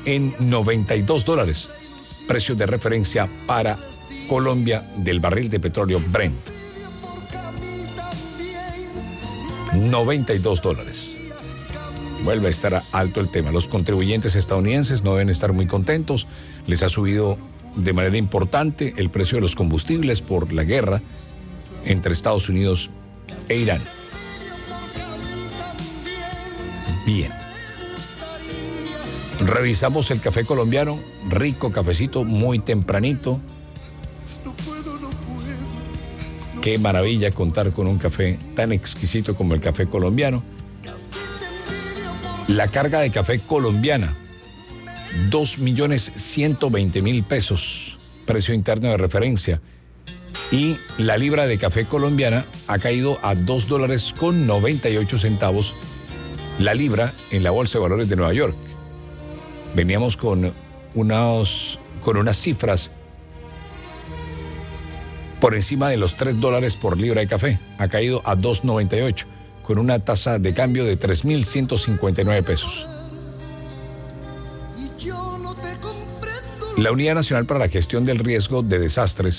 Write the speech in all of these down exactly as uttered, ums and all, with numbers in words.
en noventa y dos dólares, precio de referencia para Colombia del barril de petróleo Brent. noventa y dos dólares. Vuelve a estar alto el tema. Los contribuyentes estadounidenses no deben estar muy contentos. Les ha subido de manera importante el precio de los combustibles por la guerra entre Estados Unidos e Irán. Bien. Revisamos el café colombiano. Rico cafecito, muy tempranito. Qué maravilla contar con un café tan exquisito como el café colombiano. La carga de café colombiana, dos millones ciento veinte mil pesos, precio interno de referencia. Y la libra de café colombiana ha caído a dos dólares con noventa y ocho centavos la libra en la Bolsa de Valores de Nueva York. Veníamos con, unos, con unas cifras por encima de los tres dólares por libra de café. Ha caído a dos noventa y ocho. Con una tasa de cambio de tres mil ciento cincuenta y nueve pesos. La Unidad Nacional para la Gestión del Riesgo de Desastres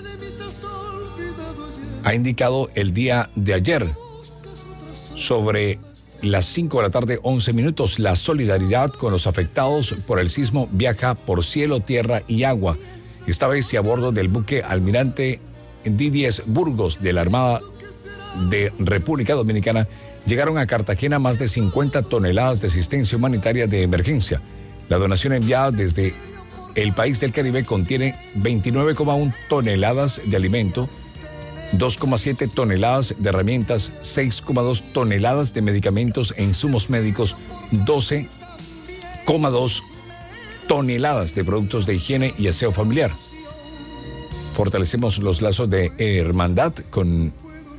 ha indicado el día de ayer, sobre las cinco de la tarde, once minutos, la solidaridad con los afectados por el sismo viaja por cielo, tierra y agua. Esta vez y a bordo del buque Almirante D diez Burgos de la Armada de República Dominicana, llegaron a Cartagena más de cincuenta toneladas de asistencia humanitaria de emergencia. La donación enviada desde el país del Caribe contiene veintinueve coma uno toneladas de alimento, dos coma siete toneladas de herramientas, seis coma dos toneladas de medicamentos e insumos médicos, doce coma dos toneladas de productos de higiene y aseo familiar. Fortalecemos los lazos de hermandad con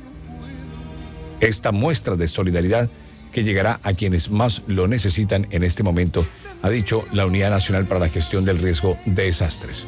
esta muestra de solidaridad que llegará a quienes más lo necesitan en este momento, ha dicho la Unidad Nacional para la Gestión del Riesgo de Desastres.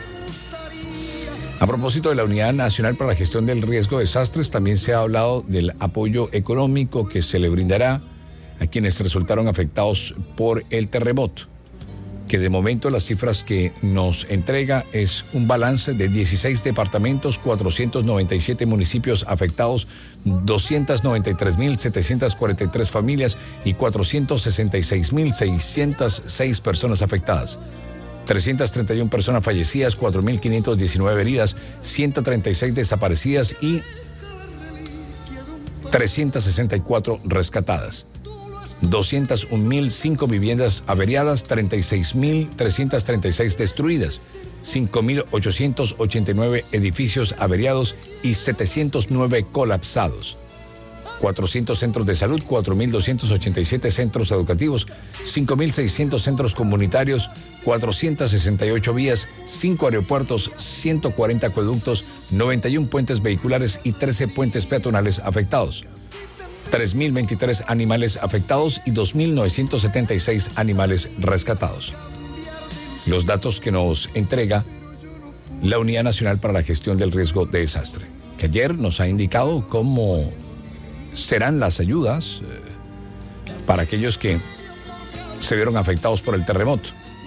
A propósito de la Unidad Nacional para la Gestión del Riesgo de Desastres, también se ha hablado del apoyo económico que se le brindará a quienes resultaron afectados por el terremoto, que de momento las cifras que nos entrega es un balance de dieciséis departamentos, cuatrocientos noventa y siete municipios afectados, doscientos noventa y tres mil setecientos cuarenta y tres familias y cuatrocientos sesenta y seis mil seiscientas seis personas afectadas. trescientas treinta y una personas fallecidas, cuatro mil quinientas diecinueve heridas, ciento treinta y seis desaparecidas y trescientas sesenta y cuatro rescatadas. doscientas un mil cinco viviendas averiadas, treinta y seis mil trescientas treinta y seis destruidas, cinco mil ochocientos ochenta y nueve edificios averiados y setecientos nueve colapsados. cuatrocientos centros de salud, cuatro mil doscientos ochenta y siete centros educativos, cinco mil seiscientos centros comunitarios, cuatrocientas sesenta y ocho vías, cinco aeropuertos, ciento cuarenta acueductos, noventa y uno puentes vehiculares y trece puentes peatonales afectados. tres mil veintitrés animales afectados y dos mil novecientos setenta y seis animales rescatados. Los datos que nos entrega la Unidad Nacional para la Gestión del Riesgo de Desastre, que ayer nos ha indicado cómo serán las ayudas eh, para aquellos que se vieron afectados por el terremoto.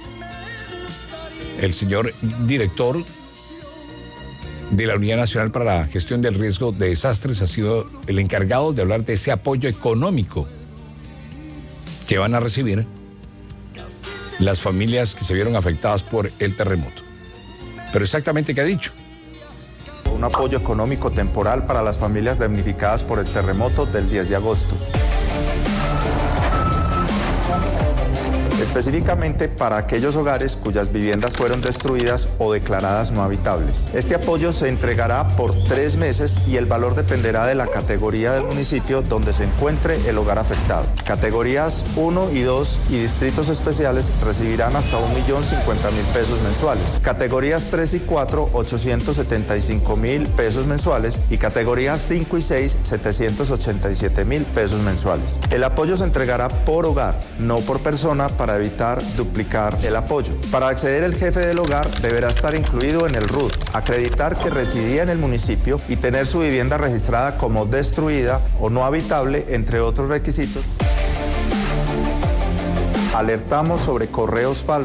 El señor director de la Unidad Nacional para la Gestión del Riesgo de Desastres ha sido el encargado de hablar de ese apoyo económico que van a recibir las familias que se vieron afectadas por el terremoto. Pero exactamente, ¿qué ha dicho? Un apoyo económico temporal para las familias damnificadas por el terremoto del diez de agosto. Específicamente para aquellos hogares cuyas viviendas fueron destruidas o declaradas no habitables. Este apoyo se entregará por tres meses y el valor dependerá de la categoría del municipio donde se encuentre el hogar afectado. Categorías uno y dos y distritos especiales recibirán hasta un millón cincuenta mil pesos mensuales. Categorías tres y cuatro, ochocientos setenta y cinco mil pesos mensuales y categorías cinco y seis, setecientos ochenta y siete mil pesos mensuales. El apoyo se entregará por hogar, no por persona, para evitar duplicar el apoyo. Para acceder, el jefe del hogar deberá estar incluido en el R U T, acreditar que residía en el municipio y tener su vivienda registrada como destruida o no habitable, entre otros requisitos. Alertamos sobre correos falsos